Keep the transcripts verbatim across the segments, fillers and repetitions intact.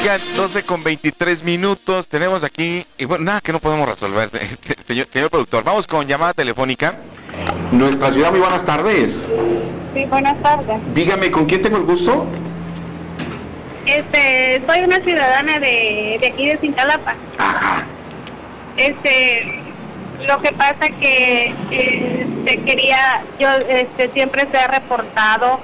Oigan, doce con veintitrés minutos, tenemos aquí, y bueno, nada que no podemos resolver, este, señor, señor productor. Vamos con llamada telefónica. Nuestra ciudad, muy buenas tardes. Sí, buenas tardes. Dígame, ¿con quién tengo el gusto? Este, soy una ciudadana de, de aquí de Cintalapa. Ajá. Este, lo que pasa que este, quería, yo este, siempre se ha reportado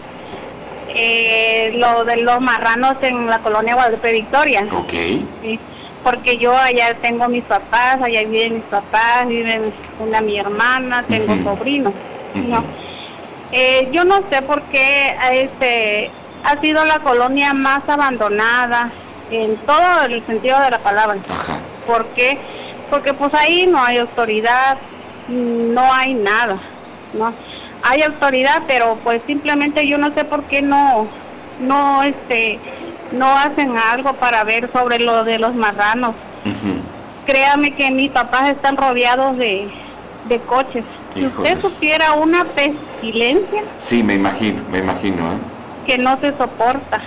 eh, lo de los marranos en la colonia Guadalupe Victoria. Ok. Sí, porque yo allá tengo mis papás, allá viven mis papás, viven una mi hermana, tengo Uh-huh. sobrinos. Uh-huh. ¿No? Eh, yo no sé por qué este ha sido la colonia más abandonada en todo el sentido de la palabra. Ajá. ¿Por qué? Porque pues ahí no hay autoridad, no hay nada, ¿no? Hay autoridad, pero pues simplemente yo no sé por qué no, no este, no hacen algo para ver sobre lo de los marranos. Uh-huh. Créame que mis papás están rodeados de, de coches. Si Híjoles. usted supiera una pestilencia Sí, me imagino, me imagino, ¿eh? que no se soporta.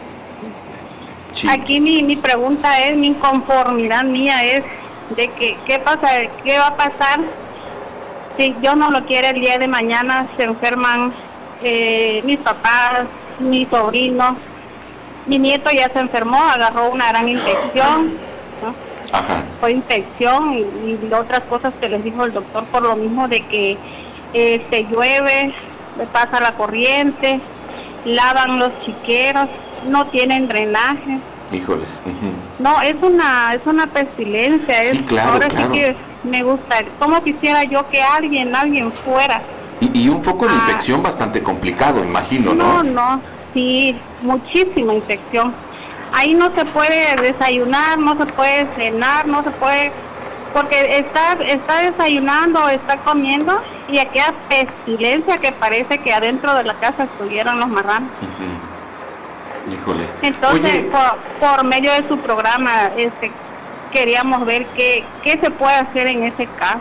Sí. Aquí mi, mi pregunta es, mi inconformidad mía es de que qué pasa, qué va a pasar si Dios no lo quiere el día de mañana se enferman eh, mis papás, mis sobrinos, mi nieto ya se enfermó, agarró una gran infección, ¿no? Ajá. Fue infección y, y otras cosas que les dijo el doctor por lo mismo de que este llueve, le pasa la corriente, lavan los chiqueros, no tienen drenaje. Híjoles. Uh-huh. No, es una es una pestilencia. Sí, es, claro, ahora claro. sí que me gusta. ¿Cómo quisiera yo que alguien, alguien fuera? Y, y un poco de Ah. infección bastante complicado, imagino, No, ¿no? no, sí, muchísima infección. Ahí no se puede desayunar, no se puede cenar, no se puede, porque está está desayunando, está comiendo y aquella pestilencia que parece que adentro de la casa estuvieron los marranos. Uh-huh. Híjole. Entonces, Oye, por, por medio de su programa, este, queríamos ver qué, qué se puede hacer en ese caso.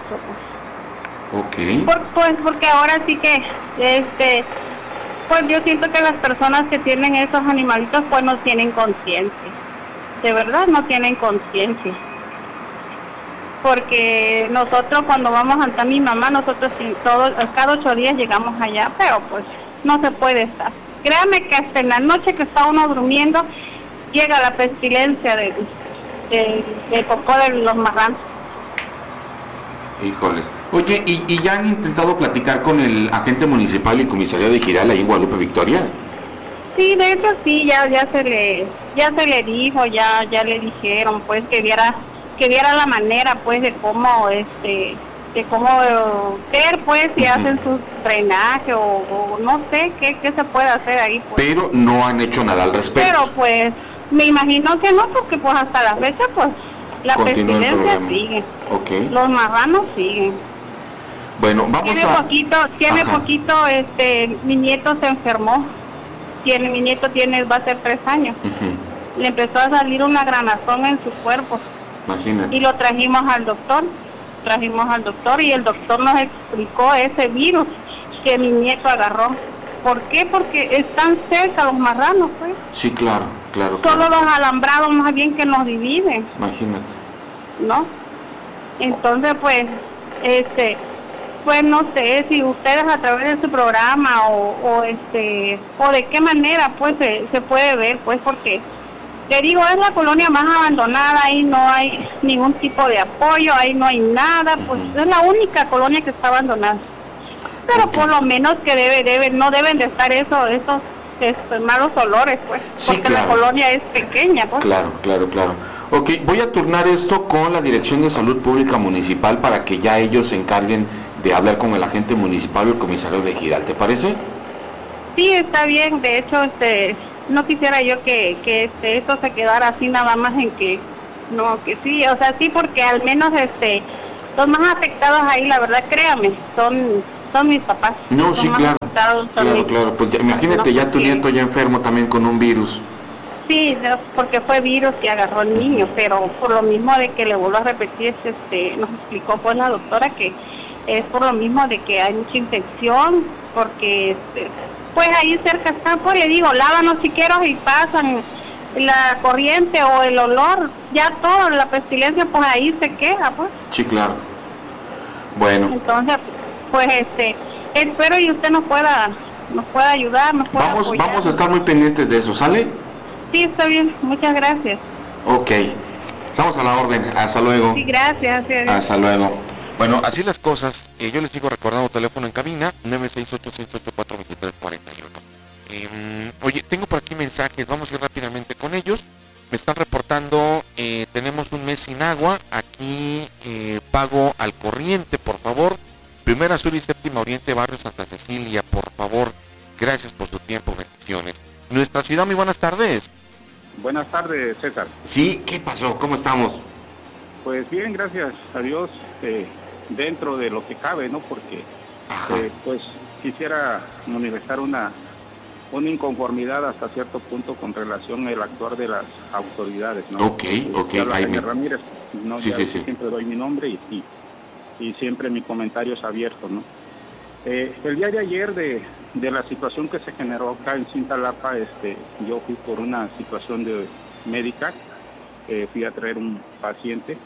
ok. Por, pues porque ahora sí que, este, pues yo siento que las personas que tienen esos animalitos pues no tienen conciencia. De verdad no tienen conciencia. Porque nosotros cuando vamos ante mi mamá, nosotros sí, todos, cada ocho días llegamos allá, pero pues no se puede estar. Créame que hasta en la noche que está uno durmiendo, llega la pestilencia de, de, de popó de los marranos. Híjole. Oye, ¿y, ¿y ya han intentado platicar con el agente municipal y comisaría de Giral ahí en Guadalupe Victoria? Sí, de hecho sí, ya ya se le ya se le dijo, ya ya le dijeron pues que viera que viera la manera pues de cómo este de cómo ver pues si Uh-huh. hacen su drenaje o, o no sé qué qué se puede hacer ahí pues. Pero no han hecho nada al respecto. Pero pues me imagino que no, porque pues hasta la fecha pues la Continúa el pestilencia programa. sigue, Ok. los marranos siguen. Bueno, vamos Tiene a... poquito, tiene Ajá. poquito, este, mi nieto se enfermó, tiene, mi nieto tiene, va a ser tres años, Uh-huh. le empezó a salir una granazón en su cuerpo Imagínate. y lo trajimos al doctor, trajimos al doctor y el doctor nos explicó ese virus que mi nieto agarró. ¿Por qué? Porque están cerca los marranos, pues. Sí, claro, claro. Solo claro. los alambrados más bien que nos dividen, Imagínate. ¿no? Entonces, pues, este, pues no sé si ustedes a través de su programa o, o este, o de qué manera, pues, se, se puede ver, pues, porque, te digo, es la colonia más abandonada, ahí no hay ningún tipo de apoyo, ahí no hay nada, pues, Ujú. es la única colonia que está abandonada. Pero Ok. por lo menos que debe, debe, no deben de estar eso, esos, estos malos olores, pues, Sí, porque claro. la colonia es pequeña, pues. Claro, claro, claro. Ok, voy a turnar esto con la Dirección de Salud Pública Municipal para que ya ellos se encarguen de hablar con el agente municipal o el comisario de Giral, ¿te parece? Sí, está bien. De hecho, este, no quisiera yo que, que este, esto se quedara así nada más en que, no, que sí, o sea, sí, porque al menos, este, los más afectados ahí, la verdad, créame, son, son mis papás. No, Los sí, más claro. afectados son Claro, mis- claro. Pues ya- imagínate No, ya tu porque- nieto ya enfermo también con un virus. Sí, no, porque fue virus que agarró el niño, pero por lo mismo de que le vuelvo a repetir, este, nos explicó pues la doctora que es por lo mismo de que hay mucha infección, porque este, pues ahí cerca están, pues le digo, lavan los chiqueros y pasan la corriente o el olor, ya todo, la pestilencia pues ahí se queda pues. Sí, claro. Bueno. Entonces, pues este, espero y usted nos pueda, nos pueda ayudar, nos pueda Vamos, apoyar. vamos a estar muy pendientes de eso, ¿sale? Sí, está bien, muchas gracias. Ok, estamos a la orden, hasta luego. Sí, gracias. Sí, hasta luego. Bueno, así las cosas, eh, yo les sigo recordando teléfono en cabina, nueve seis ocho, seis ocho cuatro, dos tres cuatro uno. Eh, oye, tengo por aquí mensajes, vamos a ir rápidamente con ellos. Me están reportando, eh, tenemos un mes sin agua, aquí eh, pago al corriente, por favor. Primera Sur y Séptima Oriente, Barrio Santa Cecilia, por favor. Gracias por su tiempo, bendiciones. Nuestra ciudad, muy buenas tardes. Buenas tardes, César. Sí, ¿qué pasó? ¿Cómo estamos? Pues bien, gracias a Dios, eh, dentro de lo que cabe, ¿no? Porque, eh, pues, quisiera manifestar una, una inconformidad hasta cierto punto con relación al actuar de las autoridades, ¿no? Ok, ok, Jaime Ramírez, ¿no? Sí, ya sí, sí. Siempre doy mi nombre y, y, y siempre mi comentario es abierto, ¿no? Eh, el día de ayer de, de la situación que se generó acá en Cintalapa, este, yo fui por una situación de médica, eh, fui a traer un paciente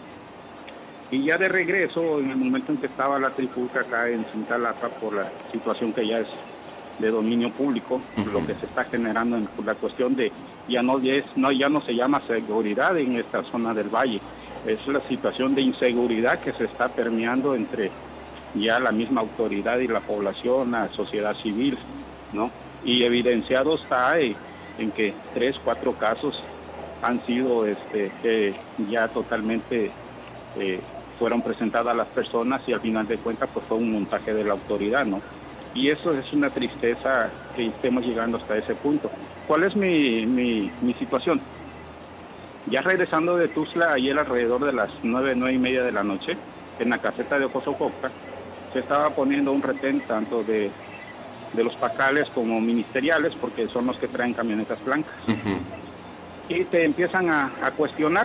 y ya de regreso, en el momento en que estaba la trifulca acá en Cintalapa, por la situación que ya es de dominio público, uh-huh. lo que se está generando en la cuestión de ya no es, no ya no se llama seguridad en esta zona del valle, es la situación de inseguridad que se está permeando entre ya la misma autoridad y la población, la sociedad civil, ¿no? Y evidenciado está eh, en que tres, cuatro casos han sido este, eh, ya totalmente eh, fueron presentadas a las personas y al final de cuentas pues fue un montaje de la autoridad, ¿no? Y eso es una tristeza que estemos llegando hasta ese punto. ¿Cuál es mi, mi, mi situación? Ya regresando de Tuxtla, ayer alrededor de las nueve, nueve y media de la noche, en la caseta de Ocosococa, se estaba poniendo un retén tanto de, de los pacales como ministeriales, porque son los que traen camionetas blancas. Uh-huh. Y te empiezan a, a cuestionar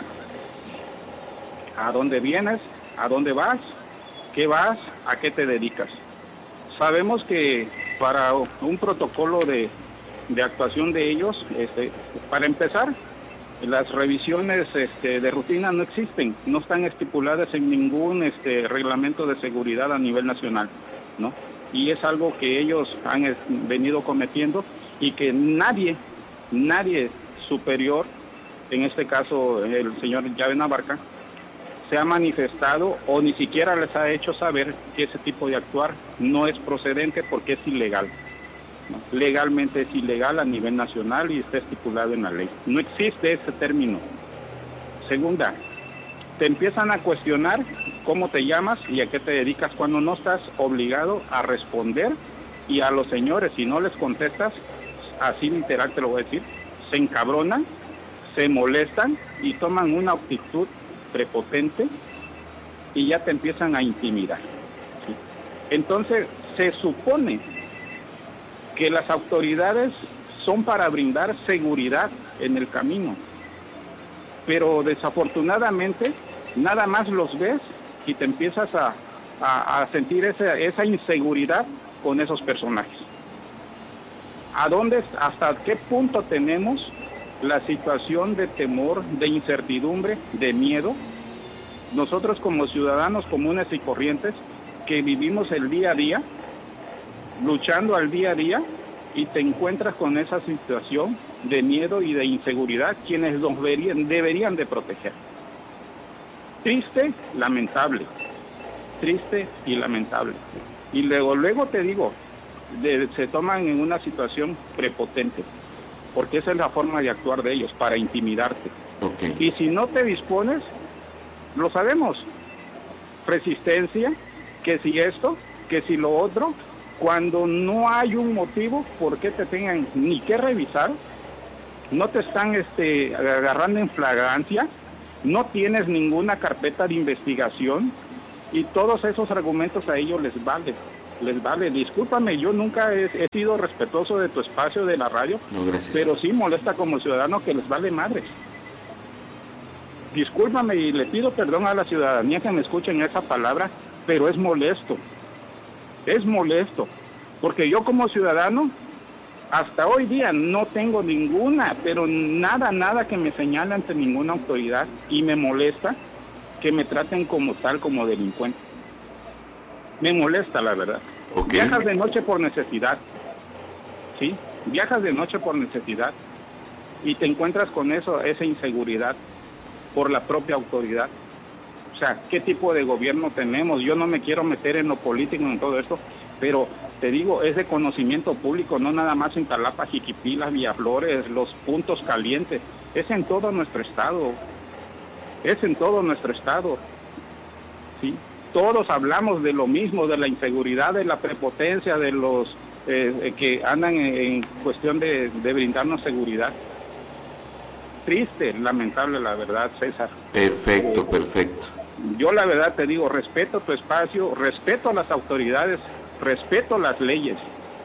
a dónde vienes, a dónde vas, qué vas, a qué te dedicas. Sabemos que para un protocolo de, de actuación de ellos, este, para empezar, las revisiones este, de rutina no existen, no están estipuladas en ningún este, reglamento de seguridad a nivel nacional, ¿no? Y es algo que ellos han es, venido cometiendo y que nadie, nadie superior, en este caso el señor Llave Navarca, se ha manifestado o ni siquiera les ha hecho saber que ese tipo de actuar no es procedente porque es ilegal. ¿no? Legalmente es ilegal a nivel nacional y está estipulado en la ley. No existe ese término. Segunda, te empiezan a cuestionar cómo te llamas y a qué te dedicas cuando no estás obligado a responder, y a los señores, si no les contestas, así literal te lo voy a decir, se encabronan, se molestan y toman una actitud prepotente y ya te empiezan a intimidar. ¿sí? Entonces, se supone que las autoridades son para brindar seguridad en el camino, pero desafortunadamente nada más los ves y te empiezas a, a, a sentir esa, esa inseguridad con esos personajes. ¿A dónde, hasta qué punto tenemos la situación de temor, de incertidumbre, de miedo? Nosotros como ciudadanos comunes y corrientes que vivimos el día a día, luchando al día a día, y te encuentras con esa situación de miedo y de inseguridad, quienes los deberían, deberían de proteger. Triste, lamentable, triste y lamentable. Y luego, luego te digo, de, se toman en una situación prepotente, porque esa es la forma de actuar de ellos, para intimidarte. Okay. Y si no te dispones, lo sabemos, resistencia, que si esto, que si lo otro, cuando no hay un motivo por qué te tengan ni que revisar, no te están este, agarrando en flagrancia, no tienes ninguna carpeta de investigación, y todos esos argumentos a ellos les vale, les vale. Discúlpame, yo nunca he, he sido respetuoso de tu espacio de la radio, no, pero sí molesta como ciudadano que les vale madres. Discúlpame y le pido perdón a la ciudadanía que me escuchen esa palabra, pero es molesto, es molesto, porque yo como ciudadano hasta hoy día no tengo ninguna, pero nada, nada que me señale ante ninguna autoridad, y me molesta que me traten como tal, como delincuente. Me molesta, la verdad. Okay. Viajas de noche por necesidad, ¿sí? Viajas de noche por necesidad y te encuentras con eso, esa inseguridad por la propia autoridad. O sea, ¿qué tipo de gobierno tenemos? Yo no me quiero meter en lo político, en todo esto, pero te digo, es de conocimiento público, no nada más en Talapa, Jiquipila, Villaflores, los puntos calientes, es en todo nuestro estado, es en todo nuestro estado, ¿sí? Todos hablamos de lo mismo, de la inseguridad, de la prepotencia, de los eh, que andan en, en cuestión de, de brindarnos seguridad. Triste, lamentable, la verdad, César. Perfecto, eh, perfecto. Yo la verdad te digo, respeto tu espacio, respeto a las autoridades, respeto las leyes.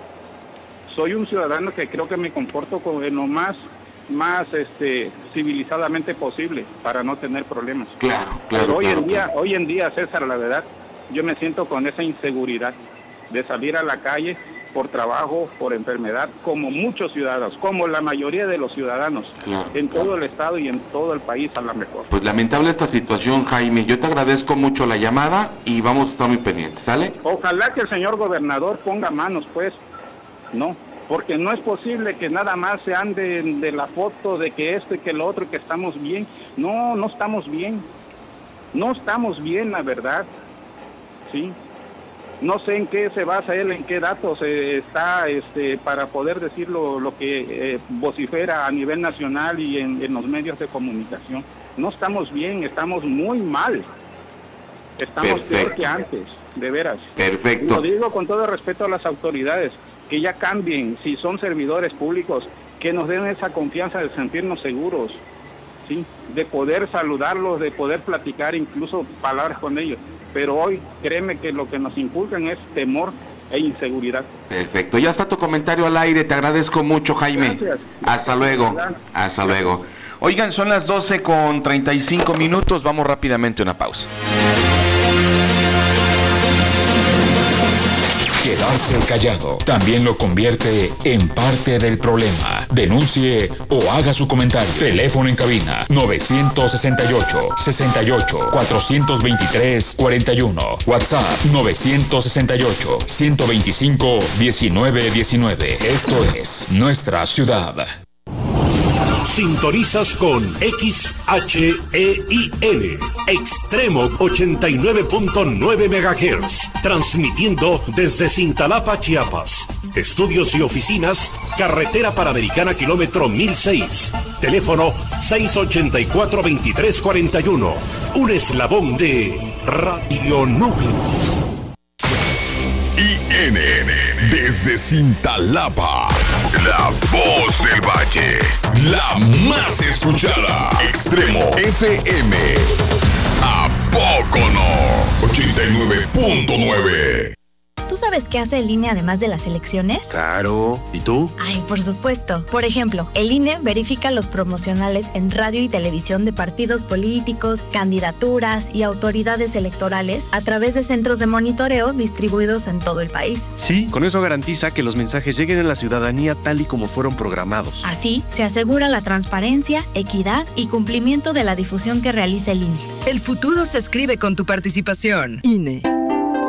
Soy un ciudadano que creo que me comporto con lo más, más este, civilizadamente posible para no tener problemas. Claro, claro. Pero hoy claro, en día, claro. hoy en día, César, la verdad, yo me siento con esa inseguridad de salir a la calle por trabajo, por enfermedad, como muchos ciudadanos, como la mayoría de los ciudadanos, claro, en todo el estado y en todo el país a lo mejor. Pues lamentable esta situación, Jaime. Yo te agradezco mucho la llamada y vamos a estar muy pendientes, ¿sale? Ojalá que el señor gobernador ponga manos, pues, no, porque no es posible que nada más se ande de la foto de que esto y que lo otro, que estamos bien. No, no estamos bien. No estamos bien, la verdad. Sí. No sé en qué se basa él, en qué datos eh, está este, para poder decir lo, lo que eh, vocifera a nivel nacional y en, en los medios de comunicación. No estamos bien, estamos muy mal. Estamos Perfecto. peor que antes, de veras. Perfecto. Lo digo con todo respeto a las autoridades, que ya cambien, si son servidores públicos, que nos den esa confianza de sentirnos seguros, ¿sí? De poder saludarlos, de poder platicar incluso palabras con ellos. Pero hoy, créeme que lo que nos inculcan es temor e inseguridad. Perfecto, ya está tu comentario al aire, te agradezco mucho, Jaime. Gracias. Hasta luego, hasta luego. Oigan, son las doce con treinta y cinco minutos, vamos rápidamente a una pausa. Quedarse callado también lo convierte en parte del problema. Denuncie o haga su comentario. Teléfono en cabina novecientos sesenta y ocho, sesenta y ocho, cuatrocientos veintitrés, cuarenta y uno. WhatsApp novecientos sesenta y ocho, ciento veinticinco, diecinueve diecinueve. Esto es Nuestra Ciudad. Sintonizas con X H E I N, Extremo ochenta y nueve punto nueve megahertz, transmitiendo desde Cintalapa, Chiapas. Estudios y oficinas, Carretera Panamericana, kilómetro mil seis. Teléfono seis ochenta y cuatro, veintitrés cuarenta y uno. Un eslabón de Radio Núcleo. I N N, desde Cintalapa, la voz del valle, la más escuchada. Extremo F M, ¿a poco no? ochenta y nueve punto nueve. ¿Tú sabes qué hace el I N E además de las elecciones? Claro. ¿Y tú? Ay, por supuesto. Por ejemplo, el I N E verifica los promocionales en radio y televisión de partidos políticos, candidaturas y autoridades electorales a través de centros de monitoreo distribuidos en todo el país. Sí, con eso garantiza que los mensajes lleguen a la ciudadanía tal y como fueron programados. Así, se asegura la transparencia, equidad y cumplimiento de la difusión que realiza el I N E. El futuro se escribe con tu participación. I N E.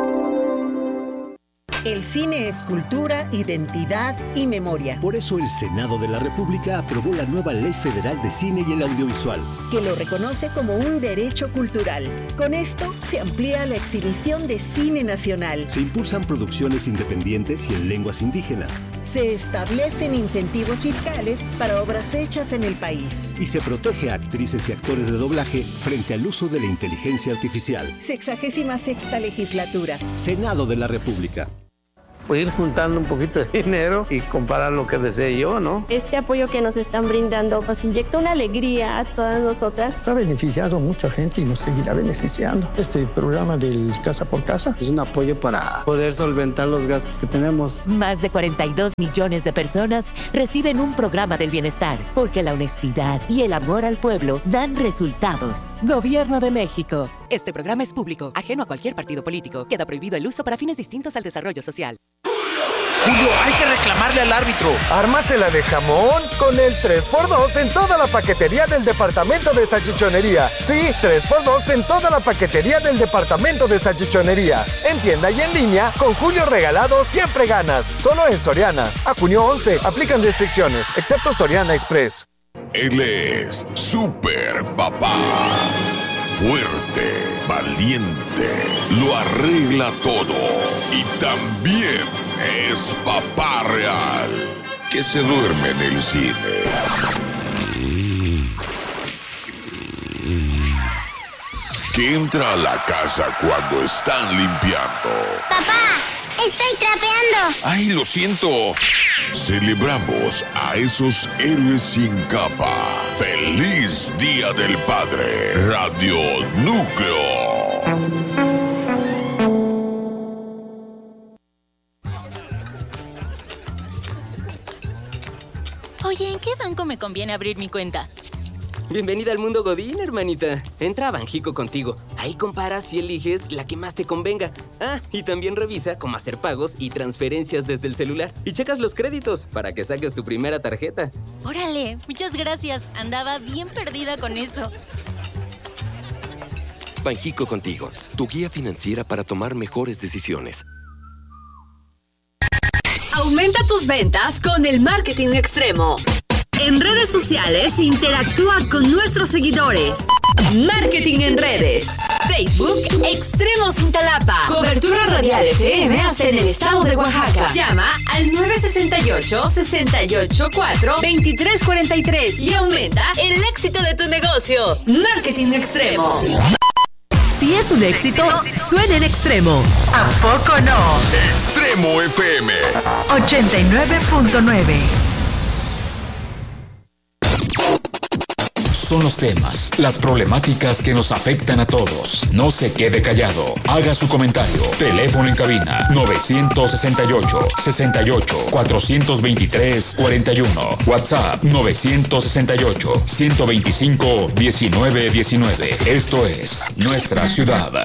El cine es cultura, identidad y memoria. Por eso el Senado de la República aprobó la nueva Ley Federal de Cine y el Audiovisual, que lo reconoce como un derecho cultural. Con esto se amplía la exhibición de cine nacional. Se impulsan producciones independientes y en lenguas indígenas. Se establecen incentivos fiscales para obras hechas en el país. Y se protege a actrices y actores de doblaje frente al uso de la inteligencia artificial. Sexagésima sexta legislatura. Senado de la República. Pues ir juntando un poquito de dinero y comparar lo que desee yo, ¿no? Este apoyo que nos están brindando nos inyecta una alegría a todas nosotras. Ha beneficiado a mucha gente y nos seguirá beneficiando. Este programa del Casa por Casa es un apoyo para poder solventar los gastos que tenemos. Más de cuarenta y dos millones de personas reciben un programa del bienestar, porque la honestidad y el amor al pueblo dan resultados. Gobierno de México. Este programa es público, ajeno a cualquier partido político. Queda prohibido el uso para fines distintos al desarrollo social. Julio, hay que reclamarle al árbitro. Ármasela de jamón con el tres por dos en toda la paquetería del departamento de salchichonería. Sí, tres por dos en toda la paquetería del departamento de salchichonería. En tienda y en línea, con Julio regalado siempre ganas. Solo en Soriana. A junio once, aplican restricciones, excepto Soriana Express. Él es Super Papá. Fuerte, valiente, lo arregla todo. Y también es papá real, que se duerme en el cine. Que entra a la casa cuando están limpiando. ¡Papá! ¡Estoy trapeando! ¡Ay, lo siento! Celebramos a esos héroes sin capa. ¡Feliz Día del Padre! Radio Núcleo. Oye, ¿en qué banco me conviene abrir mi cuenta? Bienvenida al mundo Godín, hermanita. Entra a Banjico contigo. Ahí comparas y eliges la que más te convenga. Ah, y también revisa cómo hacer pagos y transferencias desde el celular. Y checas los créditos para que saques tu primera tarjeta. Órale, muchas gracias. Andaba bien perdida con eso. Banjico contigo, tu guía financiera para tomar mejores decisiones. Aumenta tus ventas con el marketing extremo. En redes sociales, interactúa con nuestros seguidores. Marketing en redes. Facebook, Extremo Cintalapa. Cobertura radial F M hasta en el estado de Oaxaca. Llama al nueve seis ocho, seis ocho cuatro, dos tres cuatro tres y aumenta el éxito de tu negocio. Marketing extremo. Si es un éxito, suena en Extremo. ¿A poco no? Extremo F M ochenta y nueve punto nueve. Son los temas, las problemáticas que nos afectan a todos. No se quede callado. Haga su comentario. Teléfono en cabina novecientos sesenta y ocho, sesenta y ocho, cuatrocientos veintitrés, cuarenta y uno. WhatsApp novecientos sesenta y ocho, ciento veinticinco, diecinueve diecinueve. Esto es Nuestra Ciudad.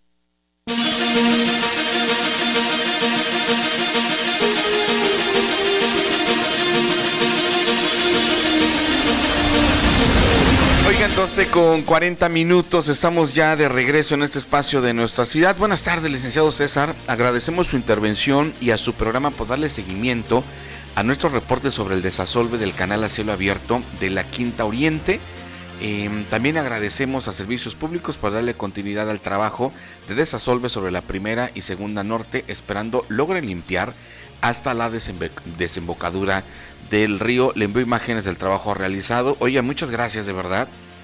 Oigan, doce con cuarenta minutos, estamos ya de regreso en este espacio de Nuestra Ciudad. Buenas tardes, licenciado César. Agradecemos su intervención y a su programa por darle seguimiento a nuestro reporte sobre el desasolve del canal a cielo abierto de la Quinta Oriente. Eh, también agradecemos a Servicios Públicos por darle continuidad al trabajo de desasolve sobre la Primera y Segunda Norte, esperando logren limpiar hasta la desembo- desembocadura del río. Le envío imágenes del trabajo realizado. Oiga, muchas gracias, de verdad.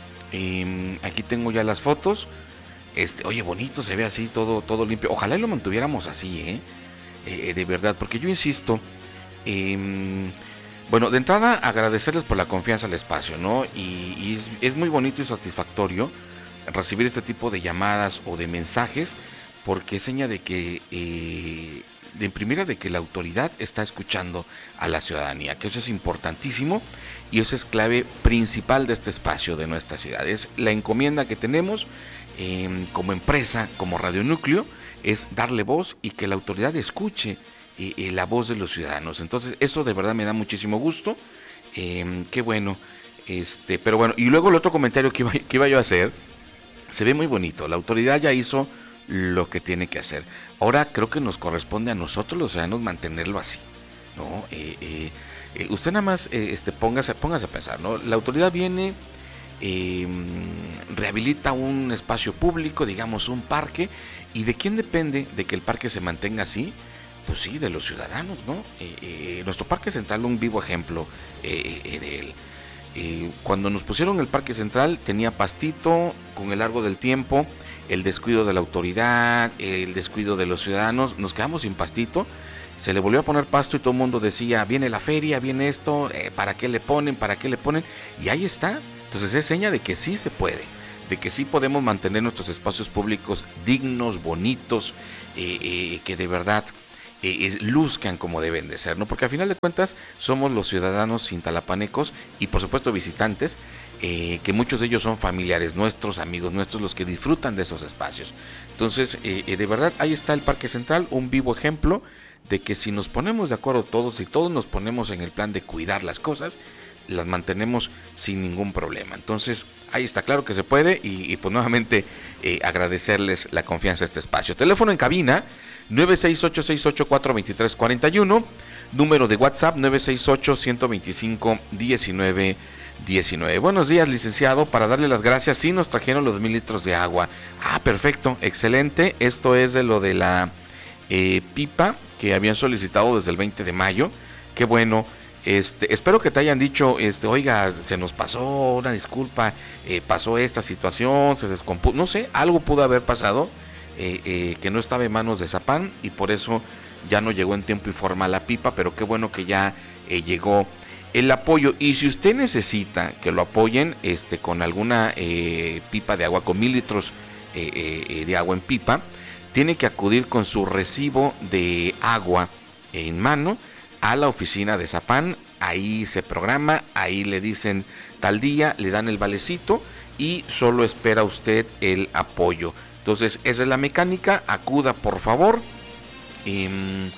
Eh, aquí tengo ya las fotos. Este, oye, bonito, se ve así, todo, todo limpio. Ojalá lo mantuviéramos así, ¿eh? Eh, de verdad, porque yo insisto, eh, bueno, de entrada agradecerles por la confianza al espacio, ¿no? Y, y es, es muy bonito y satisfactorio recibir este tipo de llamadas o de mensajes, porque es seña de que eh, de primera de que la autoridad está escuchando a la ciudadanía, que eso es importantísimo y eso es clave principal de este espacio de Nuestra Ciudad. Es la encomienda que tenemos eh, como empresa, como Radio Núcleo, es darle voz y que la autoridad escuche eh, eh, la voz de los ciudadanos. Entonces eso de verdad me da muchísimo gusto. Eh, qué bueno. Este, pero bueno, y luego el otro comentario que iba, que iba yo a hacer, se ve muy bonito. La autoridad ya hizo lo que tiene que hacer. Ahora creo que nos corresponde a nosotros los ciudadanos mantenerlo así, ¿no? Eh, eh, eh, usted nada más eh, este, póngase, póngase a pensar, ¿no? La autoridad viene, eh, rehabilita un espacio público, digamos un parque, ¿y de quién depende de que el parque se mantenga así? Pues sí, de los ciudadanos, ¿no? Eh, eh, nuestro Parque Central, un vivo ejemplo eh, eh, de él. Eh, cuando nos pusieron el Parque Central tenía pastito, con el largo del tiempo el descuido de la autoridad, el descuido de los ciudadanos, nos quedamos sin pastito, se le volvió a poner pasto y todo el mundo decía, viene la feria, viene esto, eh, ¿para qué le ponen? ¿Para qué le ponen? Y ahí está. Entonces es seña de que sí se puede, de que sí podemos mantener nuestros espacios públicos dignos, bonitos, eh, eh, que de verdad eh, es, luzcan como deben de ser, ¿no? Porque al final de cuentas somos los ciudadanos cintalapanecos y por supuesto visitantes, Eh, que muchos de ellos son familiares nuestros, amigos nuestros, los que disfrutan de esos espacios. Entonces, eh, eh, de verdad, ahí está el Parque Central, un vivo ejemplo de que si nos ponemos de acuerdo todos, si todos nos ponemos en el plan de cuidar las cosas, las mantenemos sin ningún problema. Entonces, ahí está, claro que se puede, y, y pues nuevamente eh, agradecerles la confianza a este espacio. Teléfono en cabina, nueve seis ocho, seis ocho cuatro, dos tres cuatro uno, número de WhatsApp nueve seis ocho, uno dos cinco, uno nueve uno nueve. Buenos días, licenciado, para darle las gracias, sí nos trajeron los mil litros de agua. Ah, perfecto, excelente, esto es de lo de la eh, pipa que habían solicitado desde el veinte de mayo, qué bueno. Este, espero que te hayan dicho, este, oiga, se nos pasó, una disculpa, eh, pasó esta situación, se descompuso, no sé, algo pudo haber pasado, eh, eh, que no estaba en manos de Zapan y por eso ya no llegó en tiempo y forma la pipa, pero qué bueno que ya eh, llegó el apoyo. Y si usted necesita que lo apoyen este, con alguna eh, pipa de agua, con mil litros eh, eh, de agua en pipa, tiene que acudir con su recibo de agua en mano a la oficina de Zapan. Ahí se programa, ahí le dicen tal día, le dan el valecito y solo espera usted el apoyo. Entonces esa es la mecánica, acuda por favor eh,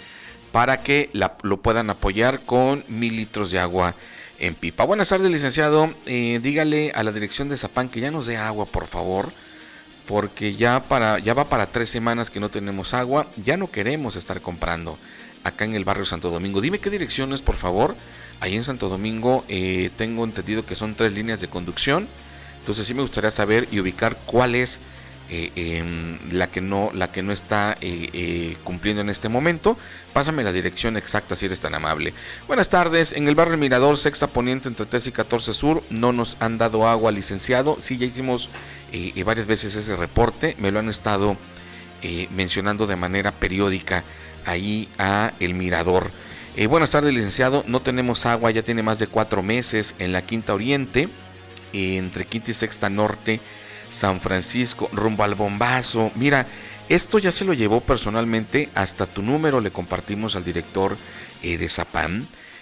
para que la, lo puedan apoyar con mil litros de agua en pipa. Buenas tardes, licenciado, eh, dígale a la dirección de Zapan que ya nos dé agua por favor, porque ya, para, ya va para tres semanas que no tenemos agua, ya no queremos estar comprando acá en el barrio Santo Domingo. Dime qué direcciones, por favor. Ahí en Santo Domingo eh, tengo entendido que son tres líneas de conducción. Entonces sí me gustaría saber y ubicar cuál es eh, eh, la que no la que no está eh, eh, cumpliendo en este momento. Pásame la dirección exacta si eres tan amable. Buenas tardes. En el barrio Mirador, Sexta Poniente, entre tres y catorce Sur, no nos han dado agua, licenciado. Sí, ya hicimos eh, eh, varias veces ese reporte. Me lo han estado eh, mencionando de manera periódica ahí a el Mirador. Eh, buenas tardes, licenciado, no tenemos agua, ya tiene más de cuatro meses en la Quinta Oriente, eh, entre Quinta y Sexta Norte, San Francisco, rumbo al Bombazo. Mira, esto ya se lo llevó personalmente, hasta tu número le compartimos al director eh, de Zapan.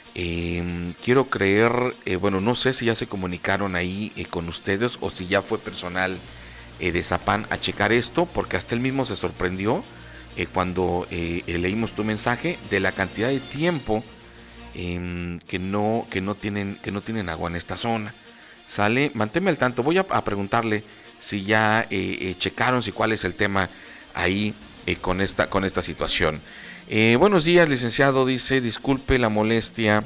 Eh, quiero creer, eh, bueno, no sé si ya se comunicaron ahí eh, con ustedes o si ya fue personal eh, de Zapan a checar esto, porque hasta él mismo se sorprendió Eh, cuando eh, eh, leímos tu mensaje de la cantidad de tiempo eh, que no que no tienen que no tienen agua en esta zona. Sale, manténme al tanto. Voy a, a preguntarle si ya eh, eh, checaron, si cuál es el tema ahí eh, con esta con esta situación. Eh, buenos días, licenciado. Dice, disculpe la molestia.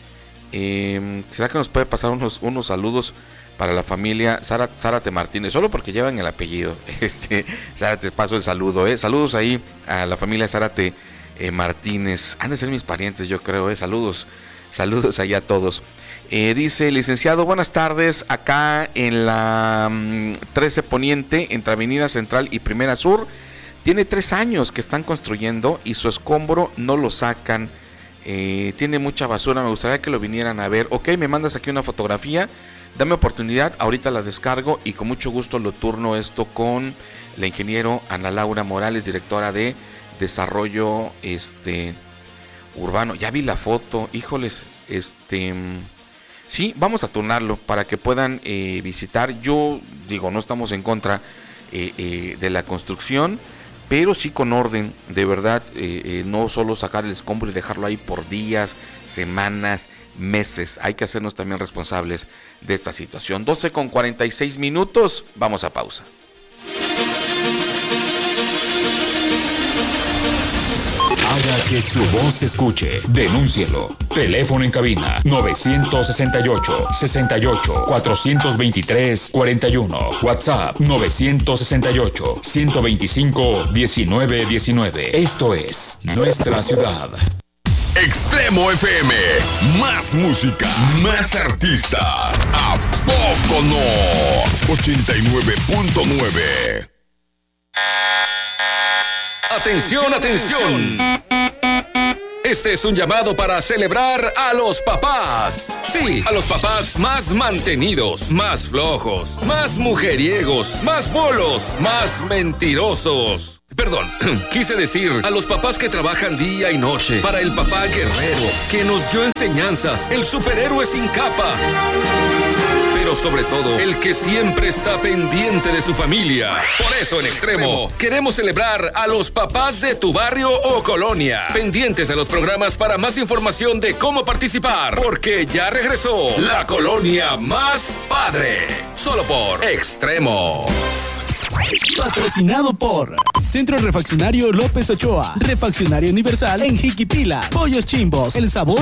Eh, ¿Será que nos puede pasar unos unos saludos para la familia Zárate Martínez, solo porque llevan el apellido? Este, Zárate, paso el saludo, eh. Saludos ahí a la familia Zárate eh, Martínez. Han de ser mis parientes, yo creo, eh. Saludos, saludos ahí a todos. Eh, dice, licenciado, buenas tardes. Acá en la um, trece Poniente, entre Avenida Central y Primera Sur, tiene tres años que están construyendo y su escombro no lo sacan. Eh, tiene mucha basura, me gustaría que lo vinieran a ver. Ok, me mandas aquí una fotografía. Dame oportunidad, ahorita la descargo y con mucho gusto lo turno esto con la ingeniero Ana Laura Morales, directora de Desarrollo este Urbano. Ya vi la foto, híjoles, este sí, vamos a turnarlo para que puedan eh, visitar. Yo digo, no estamos en contra eh, eh, de la construcción, pero sí con orden, de verdad, eh, eh, no solo sacar el escombro y dejarlo ahí por días, semanas, meses. Hay que hacernos también responsables de esta situación. doce con cuarenta y seis minutos, vamos a pausa. Haga que su voz se escuche. Denúncielo. Teléfono en cabina nueve seis ocho, seis ocho, cuatro dos tres, cuatro uno. WhatsApp nueve seis ocho, uno dos cinco, uno nueve uno nueve. Esto es Nuestra Ciudad. Extremo F M, más música, más artistas. ¿A poco no? ochenta y nueve punto nueve. Atención, atención. Este es un llamado para celebrar a los papás. Sí, a los papás más mantenidos, más flojos, más mujeriegos, más bolos, más mentirosos. Perdón, quise decir a los papás que trabajan día y noche, para el papá guerrero, que nos dio enseñanzas, el superhéroe sin capa. Pero pero sobre todo el que siempre está pendiente de su familia. Por eso en Extremo queremos celebrar a los papás de tu barrio o colonia. Pendientes de los programas para más información de cómo participar, porque ya regresó la colonia más padre, solo por Extremo. Patrocinado por Centro Refaccionario López Ochoa, Refaccionario Universal en Jiquipila, Pollos Chimbos, el sabor